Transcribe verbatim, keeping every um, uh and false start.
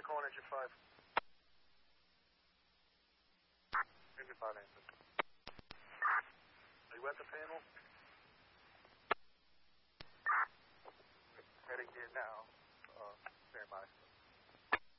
calling engine five. Engine five answer. Are you at the panel? Heading here now.